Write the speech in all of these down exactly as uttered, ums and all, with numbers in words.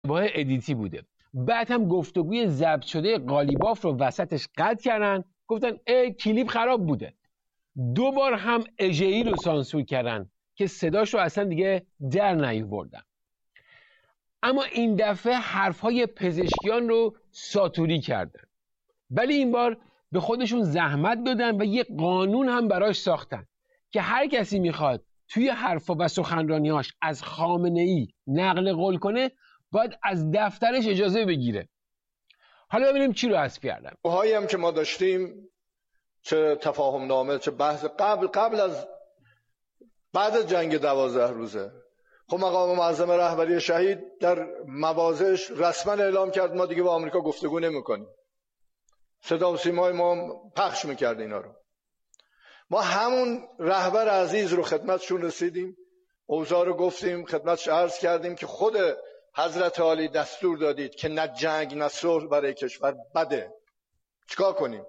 اشتباه ادیتی بوده. بعد هم گفتگوی ضبط شده قالیباف رو وسطش قطع کردن، گفتن ای کلیپ خراب بوده. دو بار هم اژه‌ای رو سانسور کردن که صداش رو اصلا دیگه در نیاوردن. اما این دفعه حرفهای پزشکیان رو ساتوری کردن، ولی این بار به خودشون زحمت دادن و یه قانون هم براش ساختن که هر کسی میخواد توی حرفا و سخنرانیاش از خامنه‌ای نقل قول کنه باید از دفترش اجازه بگیره. حالا ببینیم چی رو حذف کردن. هایی هم که ما داشتیم، چه تفاهم نامه، چه بحث قبل قبل از بعد از جنگ دوازده روزه، خب مقام معظم رهبری شهید در مواضعش رسما اعلام کرد ما دیگه با آمریکا گفتگو نمی‌کنیم. صدا و سیمای ما پخش می‌کرد اینا رو. ما همون رهبر عزیز رو خدمتشون رسیدیم، اوضاع رو گفتیم، خدمتش عرض کردیم که خود حضرت عالی دستور دادید که نه جنگ نه صلح برای کشور بده، چیکار کنیم؟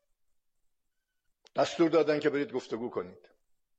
دستور دادن که برید گفتگو کنید.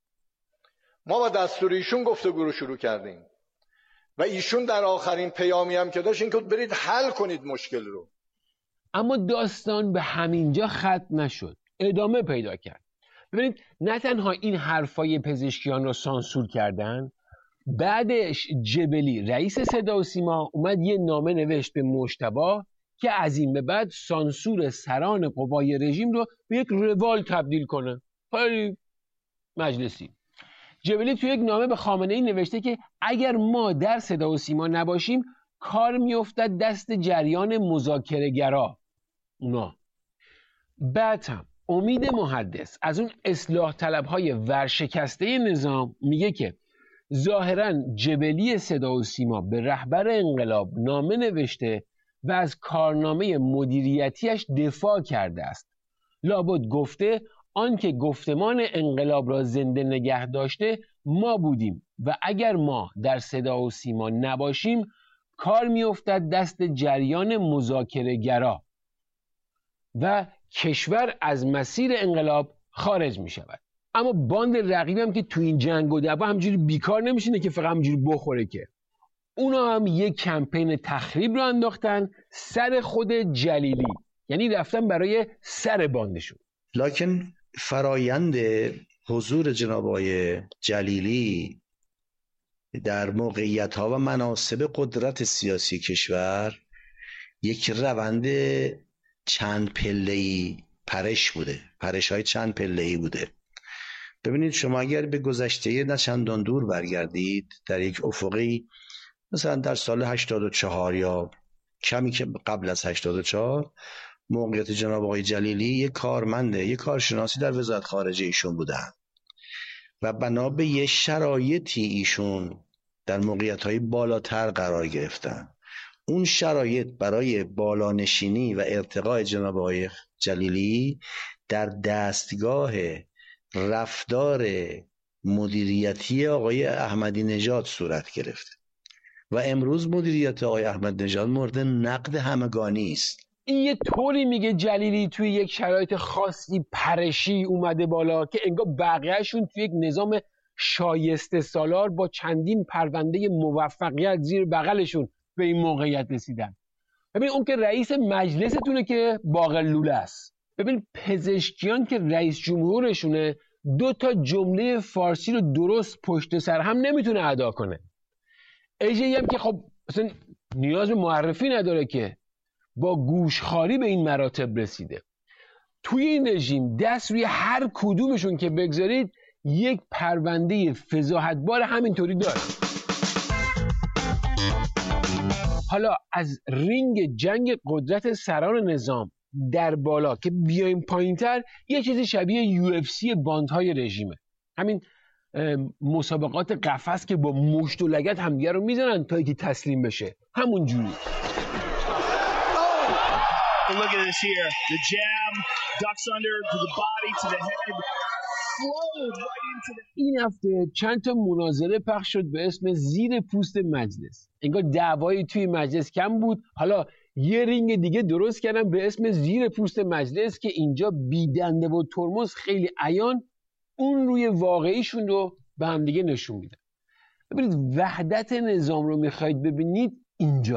ما با دستور ایشون گفتگو رو شروع کردیم و ایشون در آخرین پیامی هم که داشت این که برید حل کنید مشکل رو. اما داستان به همینجا ختم نشد، ادامه پیدا کرد. ببینید نه تنها این حرفای پزشکیان رو سانسور کردن، بعدش جبلی رئیس صدا و سیما اومد یه نامه نوشت به مجتبی که از این به بعد سانسور سران قوای رژیم رو به یک روال تبدیل کنه. خیلی مجلسی. جبلی توی یک نامه به خامنه‌ای نوشته که اگر ما در صدا و سیما نباشیم کار میافتد دست جریان مذاکره گرا اونا. بعد هم امید محدث از اون اصلاح طلب‌های ورشکسته نظام میگه که ظاهراً جبلی صدا و سیما به رهبر انقلاب نامه نوشته و از کارنامه مدیریتیش دفاع کرده است. لابد گفته آنکه گفتمان انقلاب را زنده نگه داشته ما بودیم و اگر ما در صدا و سیما نباشیم کار میافتد دست جریان مذاکره گرا و کشور از مسیر انقلاب خارج می شود. اما باند رقیب هم که تو این جنگ و دعوا همجوری بیکار نمیشینه که فقط همجوری بخوره، که اونا هم یک کمپین تخریب رو انداختن سر خود جلیلی، یعنی رفتن برای سر باندشون. لکن فرایند حضور جناب آقای جلیلی در موقعیت ها و مناصب قدرت سیاسی کشور یک روند چند پله‌ای پرش بوده، پرش های چند پله‌ای بوده. ببینید شما اگر به گذشته نه چندان دور برگردید، در یک افقی مثلا در سال هشتاد و چهار یا کمی که قبل از هشتاد و چهار موقعیت جناب آقای جلیلی یک کارمنده، یک کارشناسی در وزارت خارجه ایشون بودن و بنا به یه شرایطی ایشون در موقعیت‌های بالاتر قرار گرفتن. اون شرایط برای بالانشینی و ارتقای جناب آقای جلیلی در دستگاه رفتار مدیریتی آقای احمدی نژاد صورت گرفته و امروز مدیریت آقای احمدی نژاد مورد نقد همگانی است. این یه طوری میگه جلیلی توی یک شرایط خاصی پرشی اومده بالا که انگار بقیهشون توی یک نظام شایسته سالار با چندین پرونده موفقیت زیر بغلشون به این موقعیت رسیدن. ببین اون که رئیس مجلستونه که باقر لوله است. ببین پزشکیان که رئیس جمهورشونه دو تا جمله فارسی رو درست پشت سر هم نمیتونه ادا کنه. اژه‌ای هم که خب اصلا نیاز به معرفی نداره که با گوشخواری به این مراتب رسیده. توی این رژیم دست روی هر کدومشون که بگذارید یک پرونده فضاحتبار همینطوری داره. حالا از رینگ جنگ قدرت سران نظام در بالا که بیایم پایینتر، یه چیزی شبیه یو اف سی باندهای رژیمه. همین مسابقات قفس که با مشت و لگد همدیگه رو میزنن تا اینکه تسلیم بشه، همون جوری. Look at this here. The jab, ducks under to the body, to the head. Flowed right into the... این هفته چند تا مناظره پخش شد به اسم زیر پوست مجلس. انگار دعوایی توی مجلس کم بود، حالا یه رینگ دیگه درست کردن به اسم زیر پوست مجلس که اینجا بیدنده و ترمز خیلی عیان اون روی واقعیشون رو به هم دیگه نشون میدن. ببینید وحدت نظام رو میخواید ببینید اینجاست.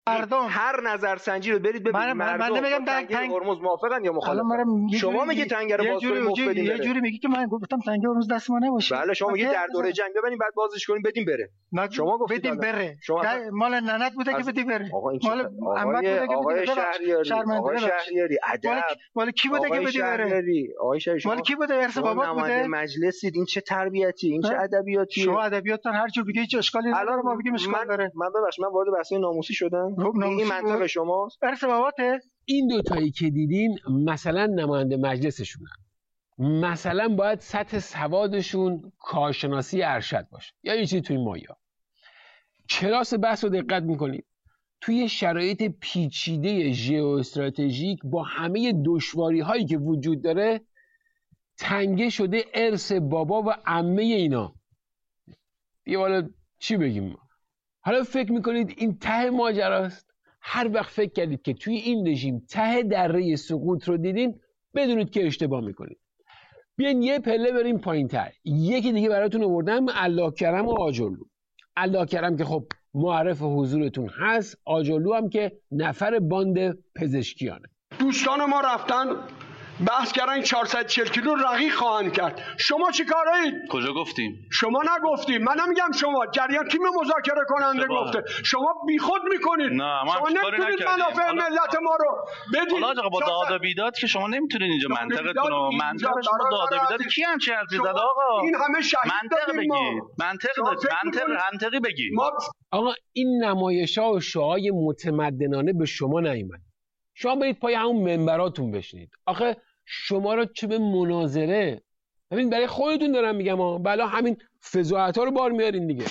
مردم هر نظرسنجی رو برید ببینید. من من, من نمیگم در تنگه هرمز موافقن یا مخالفن. شما میگی تنگه رو باز کنیم مفت بدیم بره. یه جوری میگی که من گفتم تنگه هرمز دست ما نباشه. بله شما میگید در دوره جنگ ببینیم بعد بازش کنیم بدیم بره. شما گفتید بدیم بره. شما مال ننت بوده که بدی بره. مال احمد بوده که بدی بره. آقای شهریاری ادب. مال کی بوده که بدی بره؟ آقای شهریاری مال کی بوده ارث بابا بوده؟ مجلسید این چه تربیتی این چه ادبیاتی؟ شما ادبیاتتون هر جور بگی هیچ اشکالی نداره ما بگیم اشکال داره. من ببخشید من وارد بحث ناموسی شدم. این منطق شماست. ارث باباته. این دو تایی که دیدین مثلا نماینده مجلسشونن، مثلا باید سطح سوادشون کارشناسی ارشد باشه یا یه چیزی توی مایا. کلاس بحث رو دقت میکنید توی شرایط پیچیده ژئواستراتژیک با همه دشواری هایی که وجود داره تنگه شده ارث بابا و عمه اینا. دیگه حالا چی بگیم؟ حالا فکر میکنید این ته ماجراست؟ هر وقت فکر کردید که توی این رژیم ته دره سقوط رو دیدین بدونید که اشتباه میکنید. بیاین یه پله بریم پایین تر. یکی دیگه براتون آوردم، الله کرم و آجرلو. الله کرم که خب معرف حضورتون هست، آجرلو هم که نفر باند پزشکیانه. دوستان ما رفتن بحث کردن چهارصد و چهل کیلو رقیق خواهند کرد. شما چی کارید؟ کجا گفتیم؟ شما نگفتیم. من نمیگم شما. جریان تیم مذاکره کننده شما. گفته. شما بیخود میکنید. نه ما شما نمیتونید منافع ملت ما رو بدید. حالا آقا با داد و بیداد که شما نمیتونید اینجا منطقتون رو منطق شما داد و بیداد کی هم چه حرفی زد آقا؟ این همه شهید منطق بگید. منطق منطق منطقی بگید. آقا این نمایش‌ها و شعاع متمدنانه به شما نیومد. شما برید پای همون منبراتون بشینید. آخه شما رو چه به مناظره؟ همین برای خودتون دارم میگم ها. بلا همین فضاحت‌ها رو بار میارین دیگه.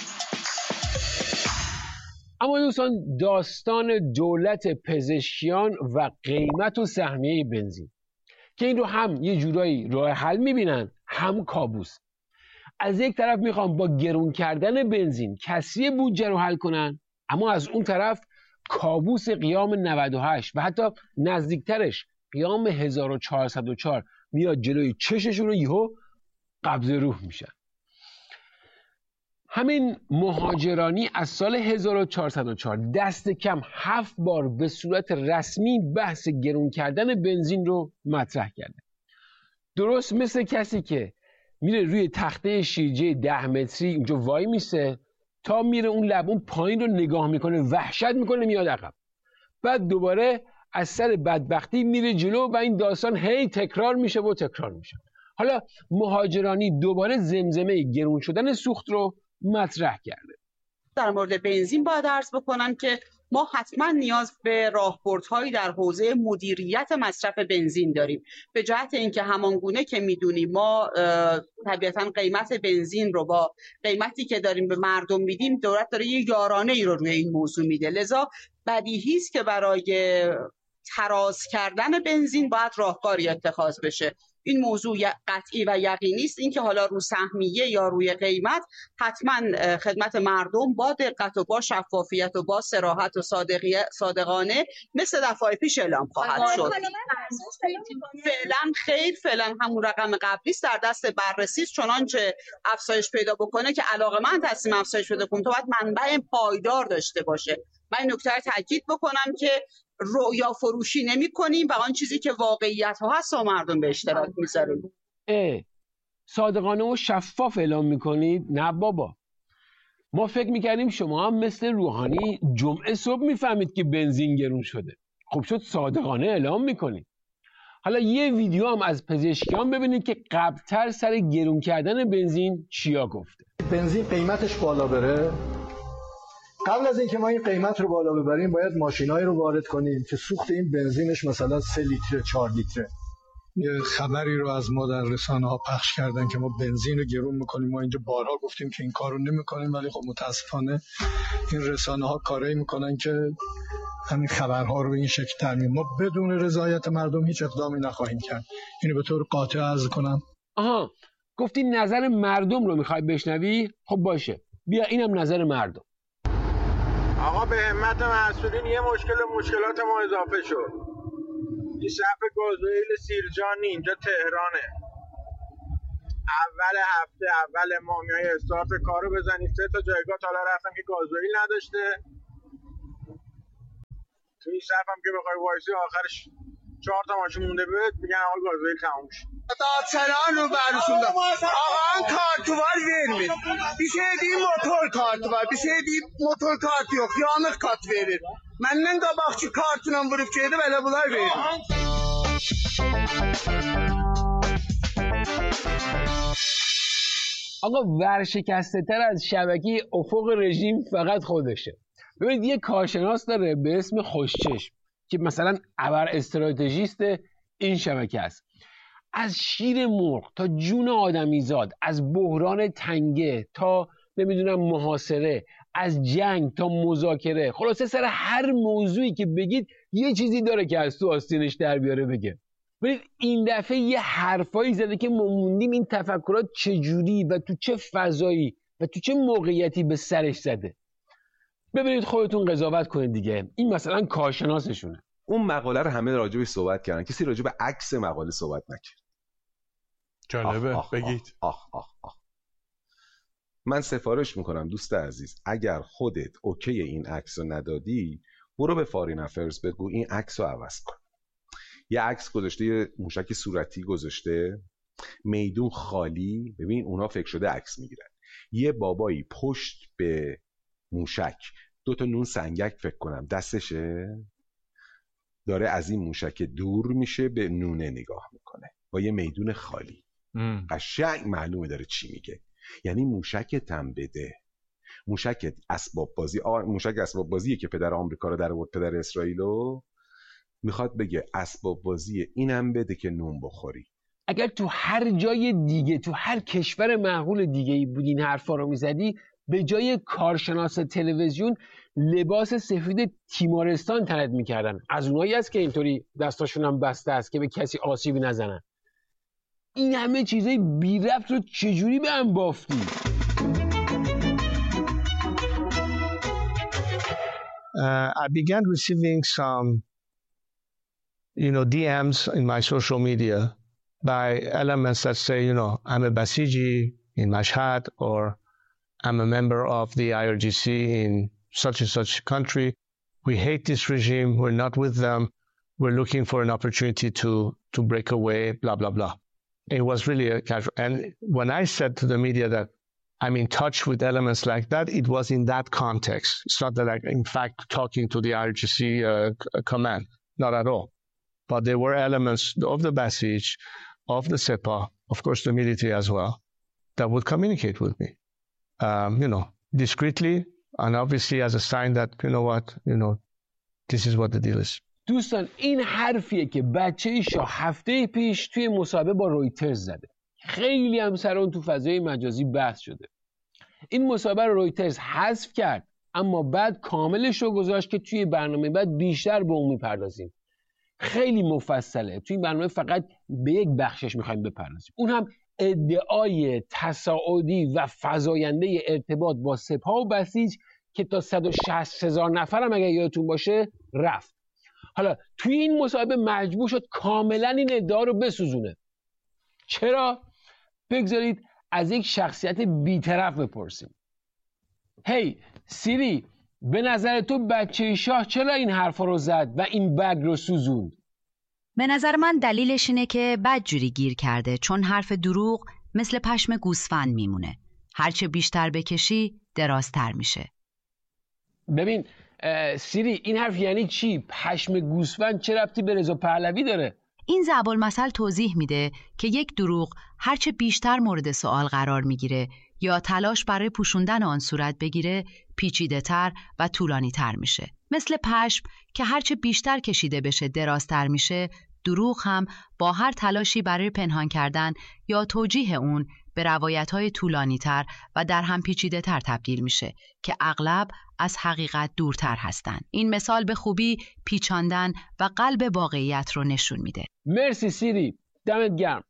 اما دوستان داستان دولت پزشکیان و قیمت و سهمیه بنزین که این رو هم یه جورایی راه حل میبینن هم کابوس. از یک طرف میخوام با گرون کردن بنزین کسری بودجه رو حل کنن، اما از اون طرف کابوس قیام نود و هشت و حتی نزدیکترش قیام هزار و چهارصد و چهار میاد جلوی چششون رو یهو قبض روح میشن. همین مهاجرانی از سال هزار و چهارصد و چهار دست کم هفت بار به صورت رسمی بحث گرون کردن بنزین رو مطرح کرده. درست مثل کسی که میره روی تخته شیرجه ده متری اونجا وای میسه تا میره اون لب اون پایین رو نگاه میکنه، وحشت میکنه، میاد عقب، بعد دوباره از سر بدبختی میره جلو و این داستان هی تکرار میشه و تکرار میشه. حالا مهاجرانی دوباره زمزمه گرون شدن سوخت رو مطرح کرده. در مورد بنزین باید عرض بکنم که ما حتما نیاز به راهبردهایی در حوزه مدیریت مصرف بنزین داریم، به جهت اینکه همانگونه که میدونیم ما طبیعتا قیمت بنزین رو با قیمتی که داریم به مردم میدیم، دولت داره یه یارانه ای رو روی این موضوع میده، لذا بدیهی است که برای تراز کردن بنزین باید راهکاری اتخاذ بشه. این موضوع قطعی و یقینی است. اینکه حالا رو سهمیه یا روی قیمت حتما خدمت مردم با دقت و با شفافیت و با صراحت و صادقانه مثل دفعه پیش اعلام خواهد شد. فعلا خیر، فعلا همون رقم قبلی است، در دست بررسی است. چنانچه افزایش پیدا بکنه که علاقه‌مند هستیم افزایش پیدا کنه، تو باید منبع پایدار داشته باشه. من این نکته رو تاکید بکنم که رویا فروشی نمی کنیم و آن چیزی که واقعیت ها هست و مردم به اشتراک میذاریم. صادقانه و شفاف اعلام میکنید؟ نه بابا، ما فکر میکردیم شما هم مثل روحانی جمعه صبح میفهمید که بنزین گرون شده. خب شد صادقانه اعلام میکنید. حالا یه ویدیو هم از پزشکیان ببینید که قبلتر سر گرون کردن بنزین چیا گفته. بنزین قیمتش بالا بره، قبل از اینکه ما این قیمت رو بالا ببریم باید ماشینایی رو وارد کنیم که سوخت این بنزینش مثلا سه لیتر چهار لیتره. یه خبری رو از ما در رسانه ها پخش کردن که ما بنزین رو گرون میکنیم. ما اینجا بارها گفتیم که این کار رو نمیکنیم، ولی خب متاسفانه این رسانه ها کاری میکنن که همین خبرها رو به این شکل ترمیم. ما بدون رضایت مردم هیچ اقدامی نخواهیم کرد. اینو به طور قاطع عرض کنم. آها، گفتی نظر مردم رو میخوای بشنوی؟ خب باشه، بیا اینم نظر مردم. آقا به همت مسئولین یه مشکل مشکلات ما اضافه شد. این صف گازوئیل سیرجانی اینجا تهرانه. اول هفته اول ماه میای استارت کارو بزنی، سه تا جایگاه تا حالا رفتم که گازوئیل نداشته. تو این صف هم که بخوای وایسی آخرش چهار تا ماشین مونده بهت میگن آقا گازوئیل تموم شد. دادسران رو برشون داد. آقا kartı vermir. Bir şey değil motor kartı var. Bir şey değil motor kartı yok. Yanık kart verir. Menden qabaqçı kartla vurup şeydi belə bunlar verir. آقا ورشکسته تر از شبکه افق رژیم فقط خودشه. ببینید یه کارشناس داره به اسم خوشچشم که مثلا ابر استراتژیست این شبکه است. از شیر مرغ تا جون آدمیزاد، از بحران تنگه تا نمیدونم محاصره، از جنگ تا مذاکره، خلاصه سر هر موضوعی که بگید یه چیزی داره که از تو آستینش در بیاره بگه. ببینید این دفعه یه حرفایی زده که ما موندیم این تفکرات چجوری و تو چه فضایی و تو چه موقعیتی به سرش زده. ببینید خودتون قضاوت کنید دیگه. این مثلا کارشناسشونه. اون مقاله رو همه راجبش صحبت کردن، کسی راجب عکس مقاله صحبت نکرد. جالبه. آخ، بگید. آخ آخ آخ. من سفارش میکنم دوست عزیز، اگر خودت اوکی این عکس رو ندادی برو به فارین افیرز بگو این عکس رو عوض کن. یه عکس گذاشته، یه موشک صورتی گذاشته، میدون خالی. ببین اونا فکر شده عکس میگیرن. یه بابایی پشت به موشک دو تا نون سنگک فکر کنم دستشه، داره از این موشک دور میشه به نونه نگاه میکنه با یه میدون خالی. قشنگ معلومه داره چی میگه. یعنی موشکت هم بده. موشکت اسباب بازی آ... موشک اسباب بازیه که پدر آمریکا رو در آورد، پدر اسرائیلو. میخواد بگه اسباب بازی اینم بده که نون بخوری. اگر تو هر جای دیگه، تو هر کشور معقول دیگه ای بود این حرفا رو میزدی، به جای کارشناس تلویزیون لباس سفید تیمارستان تنت میکردن. از اونایی هست که اینطوری دستاشون هم بسته است که به کسی آسیبی نزنن. این همه چیزای بی ربط رو چجوری به هم بافتی؟ Uh, I began receiving some, you know, D Ms in my social media by elements that say, you know, I'm a Basiji in Mashhad, or I'm a member of the I R G C in such and such country. We hate this regime. We're not with them. We're looking for an opportunity to, to break away, blah, blah, blah. It was really a casual. And when I said to the media that I'm in touch with elements like that, it was in that context. It's not that I'm, in fact, talking to the I R G C uh, command. Not at all. But there were elements of the Basij, of the Sepah, of course the military as well, that would communicate with me. Um, you know, discreetly, and obviously as a sign that, you know what, you know, this is what the deal is. دوستان این حرفیه که بچه شاه هفته پیش توی مصاحبه با رویترز زده. خیلی هم سر اون تو فضای مجازی بحث شده. این مصاحبه رو رویترز حذف کرد، اما بعد کاملش رو گذاشت که توی برنامه بعد بیشتر به اون میپردازیم. خیلی مفصله. توی این برنامه فقط به یک بخشش میخوایم بپردازیم. اون هم ادعای تصاعدی و فزاینده ارتباط با سپاه و بسیج که تا صد و شصت هزار نفر هم اگر یادتون باشه رفت. حالا توی این مصاحبه مجبور شد کاملا این ادعا رو بسوزونه. چرا؟ بگذارید از یک شخصیت بی‌طرف بپرسیم. هی سیری، به نظر تو بچه شاه چرا این حرفا رو زد و این بگ رو سوزوند؟ به نظر من دلیلش اینه که بدجوری گیر کرده، چون حرف دروغ مثل پشم گوسفند میمونه. هرچه بیشتر بکشی درازتر میشه. ببین سیری، این حرف یعنی چی؟ پشم گوسفند چه ربطی به رضا پهلوی داره؟ این ضرب المثل توضیح میده که یک دروغ هرچه بیشتر مورد سوال قرار میگیره یا تلاش برای پوشوندن آن صورت بگیره، پیچیده تر و طولانی تر میشه. مثل پشم که هرچه بیشتر کشیده بشه درازتر میشه، دروغ هم با هر تلاشی برای پنهان کردن یا توجیه اون به روایت‌های طولانی‌تر و در هم پیچیده‌تر تبدیل میشه که اغلب از حقیقت دورتر هستن. این مثال به خوبی پیچاندن و قلب واقعیت رو نشون میده. مرسی سیری، دمت گرم.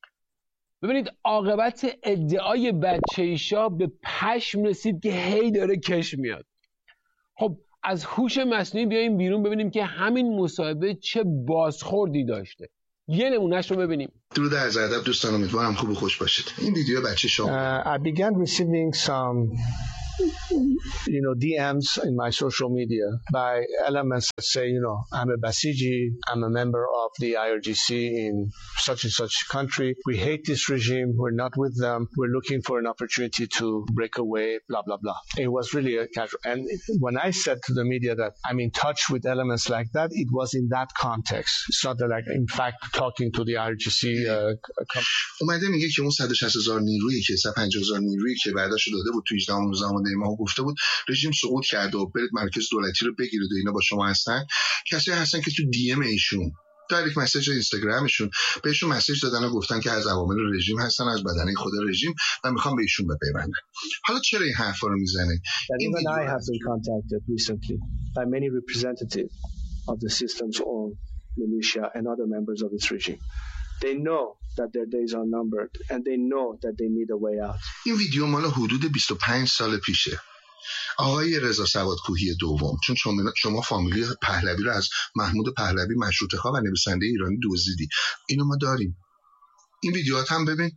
ببینید عاقبت ادعای بچه شاه به پشم رسید که هی داره کش میاد. خب از هوش مصنوعی بیایم بیرون ببینیم که همین مصاحبه چه بازخوردی داشته. یه نمونهش رو ببینیم. درود عرض ادب دوستان، امیدوارم خوب و خوش باشید. این ویدیو بچه شاه. uh, I began receiving some you know, D Ms in my social media by elements that say, you know, I'm a Basiji, I'm a member of the I R G C in such and such country. We hate this regime. We're not with them. We're looking for an opportunity to break away, blah, blah, blah. It was really a casual. And when I said to the media that I'm in touch with elements like that, it was in that context. It's not that like, in fact, talking to the I R G C. Uh, اومده میگه که اون صد و شصت هزار نیرویی که صد و پنجاه هزار نیرویی که وعده‌شو داده بود تو هجدهم و نوزدهم دی ماه گفته بود رژیم سقوط کرده و برید مرکز دولتی رو بگیرید و اینا با شما هستن، کسایی هستن که تو دی ام ایشون دایرکت مسیج اینستاگرامشون بهشون مسیج دادن و گفتن که از عوامل رژیم هستن، از بدنه خود رژیم و میخوام به ایشون بپیوندن. حالا چرا این حرفا رو میزنه؟ این even I have been contacted recently by many representatives of the system's own militia and other members of its regime. They know that their days are numbered and they know that they need a way out. این ویدیو مال حدود بیست و پنج سال پیشه. آقای رضا سوادکوهی دوم، چون شما فامیلی پهلوی رو از محمود پهلوی مشروطه خواه و نویسنده ایرانی دزدیدی، اینو ما داریم. این ویدیوهات هم ببین.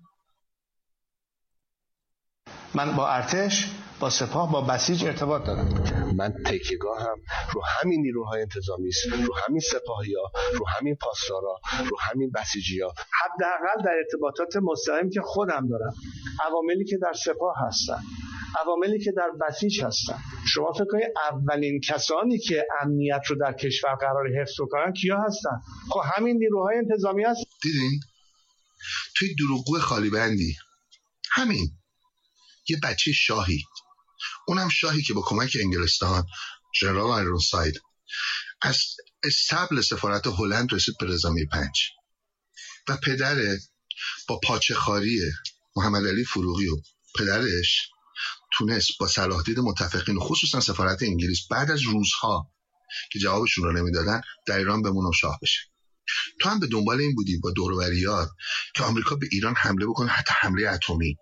من با ارتش، با سپاه، با بسیج ارتباط دارم. من تکیه‌گاهم رو همین نیروهای انتظامی است، رو همین سپاهی‌ها، رو همین پاسدارا، رو همین بسیجی‌ها. حداقل در ارتباطات مستقیم که خودم دارم، عواملی که در سپاه هستن، عواملی که در بسیج هستن. شما فکر کنید اولین کسانی که امنیت رو در کشور قرار حفظ کنن کیا هستن؟ خب همین نیروهای انتظامی هست. دیدین؟ توی دروغگو خالی بندی همین یه بچه شاهی، اونم شاهی که با کمک انگلستان ژنرال آیرونساید از استبل سفارت هلند رسید به رضامی پنج و پدر با پاچه خاری محمد علی فروغی و پدرش تونست با صلاحدید متفقین و خصوصا سفارت انگلیس بعد از روزها که جوابشون رو نمیدادن در ایران بمونه و شاه بشه. تو هم به دنبال این بودی با دور و بریات که آمریکا به ایران حمله بکنه، حتی حمله اتمی،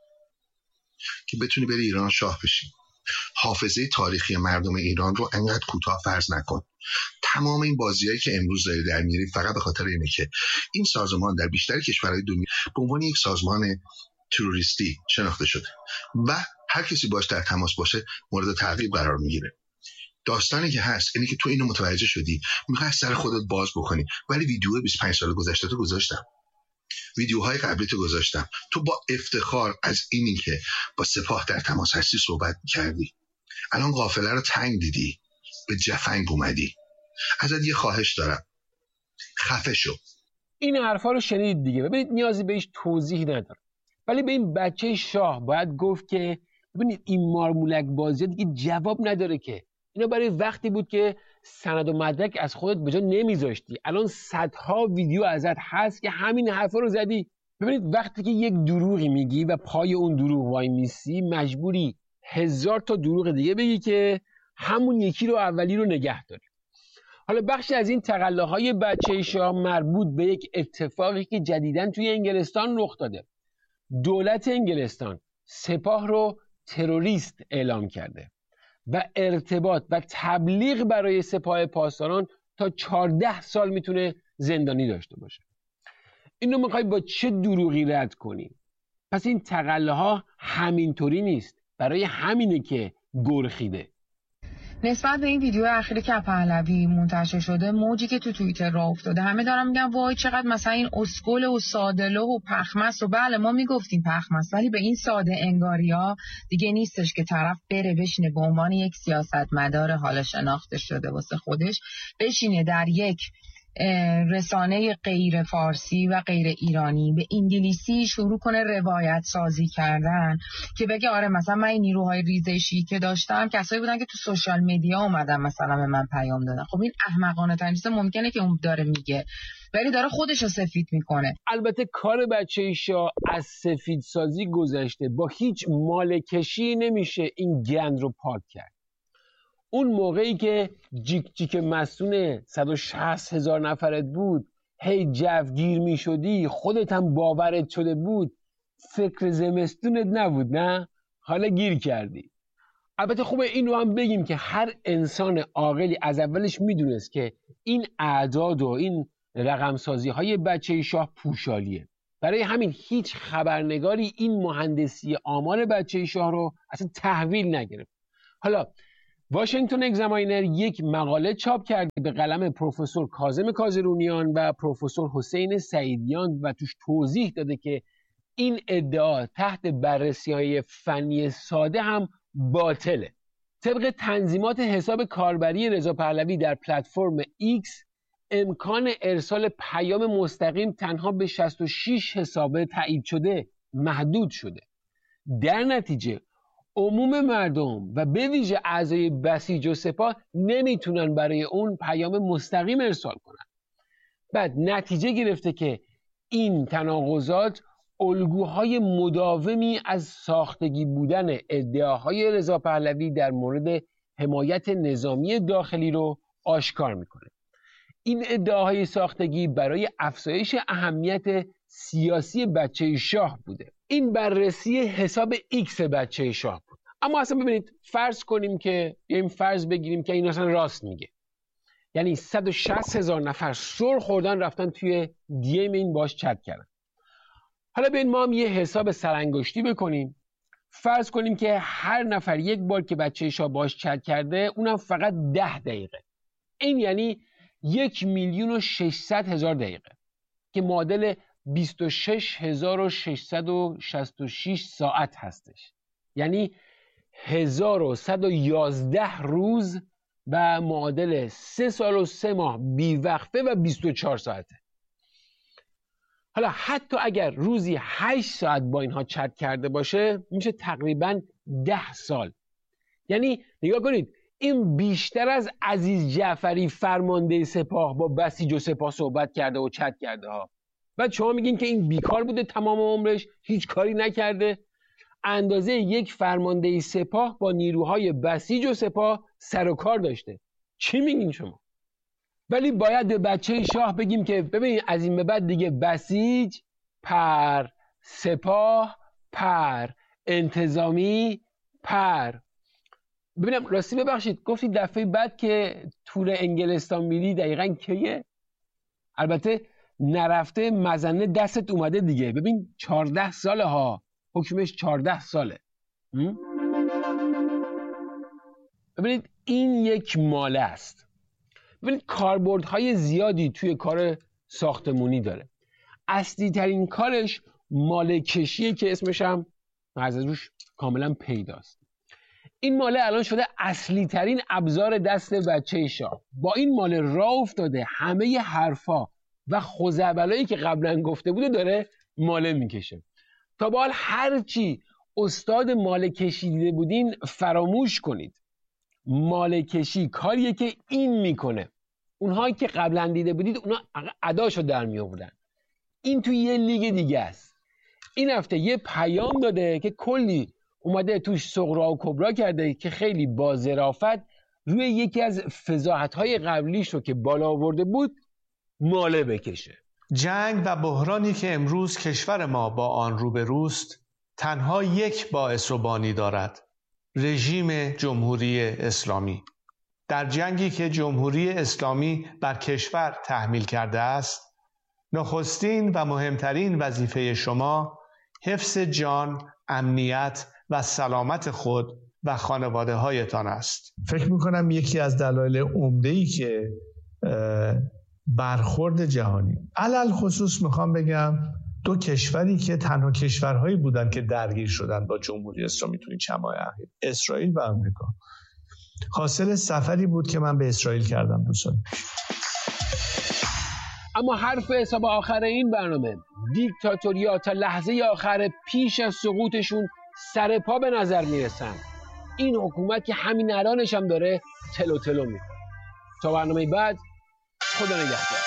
که بتونی بری ایران شاه بشی. حافظه تاریخی مردم ایران رو انقدر کوتاه فرض نکن. تمام این بازیایی که امروز داری در میری فقط به خاطر اینه که این سازمان در بیشتر کشورهای دنیا به عنوان یک سازمان تروریستی شناخته شده و هر کسی باش در تماس باشه مورد تعقیب قرار میگیره. داستانی که هست اینه که تو اینو متوجه شدی، میخوای از سر خودت باز بکنی، ولی ویدیو بیست و پنج سال گذشته تو گذاشتم، ویدیوهای قبلی تو گذاشتم. تو با افتخار از اینی که با سپاه در تماس هستی صحبت کردی. الان قافله رو تنگ دیدی، به جفنگ اومدی. ازت یه خواهش دارم، خفه شو. این حرفا رو شنید دیگه. ببینید نیازی بهش توضیح نداره، ولی به این بچه شاه باید گفت که ببینید این مارمولک بازی دیگه جواب نداره، که اینا برای وقتی بود که سند و مدرک از خودت به جا نمیذاشتی. الان صدها ویدیو ازت هست که همین حرفا رو زدی. ببینید وقتی که یک دروغی میگی و پای اون دروغ وای میسی، مجبوری هزار تا دروغ دیگه بگی که همون یکی رو اولی رو نگه داری. حالا بخشی از این تقلاهای بچه شاه مربوط به یک اتفاقی که جدیداً توی انگلستان رخ داده. دولت انگلستان سپاه رو تروریست اعلام کرده و ارتباط و تبلیغ برای سپاه پاسداران تا چهارده سال میتونه زندانی داشته باشه. اینو میخوای با چه دروغی رد کنیم؟ پس این تقله ها همینطوری نیست، برای همینه که گرخیده. نسبت به این ویدیو اخیری که پهلوی منتشر شده، موجی که تو توییتر راه افتاده، همه دارن میگن وای چقدر مثلا این اسکل و ساده‌لوح و پخمس، و بله ما میگفتیم پخمس، ولی به این ساده انگاریا دیگه نیستش که طرف بره بشینه به عنوان یک سیاستمدار حالا شناخته شده واسه خودش، بشینه در یک رسانه غیر فارسی و غیر ایرانی به انگلیسی شروع کنه روایت سازی کردن که بگه آره مثلا من این نیروهای ریزشی که داشتم کسایی بودن که تو سوشال مدیا اومدن مثلا به من پیام دادن. خب این احمقانه ترین چیز ممکنه که اون داره میگه، ولی داره خودش رو سفید میکنه. البته کار بچه شاه از سفید سازی گذشته، با هیچ مالکشی نمیشه این گند رو پاک کرد. اون موقعی که جیک جیک مسئول صد و شصت هزار نفرت بود، هی جوگیر می شدی، خودت هم باورت شده بود، فکر زمستونت نبود نه؟ حالا گیر کردی. البته خوبه این رو هم بگیم که هر انسان عاقلی از اولش میدونست که این اعداد و این رقم سازی های بچه شاه پوشالیه. برای همین هیچ خبرنگاری این مهندسی آمار بچه شاه رو اصلا تحویل نگرفت. حالا واشنگتن اگزاماینر یک مقاله چاپ کرده به قلم پروفسور کاظم کازرونیان و پروفسور حسین سعیدیان و توش توضیح داده که این ادعا تحت بررسی‌های فنی ساده هم باطله. طبق تنظیمات حساب کاربری رضا پهلوی در پلتفرم ایکس، امکان ارسال پیام مستقیم تنها به شصت و شش حساب تایید شده محدود شده. در نتیجه عموم مردم و به ویژه اعضای بسیج و سپاه نمیتونن برای اون پیام مستقیم ارسال کنن. بعد نتیجه گرفته که این تناقضات الگوهای مداومی از ساختگی بودن ادعاهای رضا پهلوی در مورد حمایت نظامی داخلی رو آشکار میکنه. این ادعاهای ساختگی برای افزایش اهمیت سیاسی بچه شاه بوده. این بررسی حساب ایکس بچه شاه بود. اما اصلا ببینید فرض کنیم که بیایم فرض بگیریم که این اصلا راست میگه، یعنی صد و شصت هزار نفر سر خوردن رفتن توی دی ام این باش چت کردن. حالا بیاین ما هم یه حساب سرانگشتی بکنیم. فرض کنیم که هر نفر یک بار که بچه شاه باش چت کرده اونم فقط ده دقیقه. این یعنی یک میلیون و ششصد هزار دقیقه که معادل بیست و شش هزار و ششصد و شصت و شش ساعت هستش، یعنی هزار و صد و یازده روز و معادل سه سال و سه ماه بیوقفه و بیست و چهار ساعته. حالا حتی اگر روزی هشت ساعت با اینها چت کرده باشه میشه تقریبا ده سال. یعنی نگاه کنید این بیشتر از عزیز جعفری فرمانده سپاه با بسیج و سپاه صحبت کرده و چت کرده ها. بعد شما میگین که این بیکار بوده تمام عمرش هیچ کاری نکرده. اندازه یک فرمانده سپاه با نیروهای بسیج و سپاه سر و کار داشته. چی میگین شما؟ ولی باید به بچه شاه بگیم که ببین از این به بعد دیگه بسیج پر، سپاه پر، انتظامی پر. ببینم راستی ببخشید گفتی دفعه بعد که تور انگلستان میری دقیقاً کیه؟ البته نرفته مزنه دستت اومده دیگه. ببین چهارده ساله ها، حکمش چهارده ساله. ببینید این یک ماله است. ببینید کاربردهای زیادی توی کار ساختمونی داره. اصلی ترین کارش ماله کشیه که اسمش هم از روش کاملا پیداست. این ماله الان شده اصلی ترین ابزار دست بچه شاه. با این ماله راه افتاده همه حرفا و خزعبلایی که قبلا گفته بوده داره ماله میکشه. تا به حال هرچی استاد ماله کشی دیده بودین فراموش کنید. ماله کشی کاریه که این میکنه. اونهایی که قبلا دیده بودید اونا اداشو در می آوردن. این توی یه لیگ دیگه است. این هفته یه پیام داده که کلی اومده توش صغرا و کبرا کرده که خیلی با ظرافت روی یکی از فضاحت‌های قبلیش رو که بالا آورده بود ماله بکشه. جنگ و بحرانی که امروز کشور ما با آن روبروست تنها یک باعث و بانی دارد: رژیم جمهوری اسلامی. در جنگی که جمهوری اسلامی بر کشور تحمیل کرده است، نخستین و مهمترین وظیفه شما حفظ جان، امنیت و سلامت خود و خانواده هایتان است. فکر میکنم یکی از دلایل عمده‌ای که برخورد جهانی، علل خصوص میخوام بگم دو کشوری که تنها کشورهایی بودن که درگیر شدن با جمهوری اسلامی توی چند ماه اخیر، اسرائیل و آمریکا. حاصل سفری بود که من به اسرائیل کردم دو سال پیش. اما حرف حساب آخر این برنامه، دیکتاتوریا تا لحظه آخر پیش از سقوطشون سر پا به نظر میرسن. این حکومت که همین الانش هم داره تلو تلو میکنه. تا برنامه بعد، خدا نگهدار.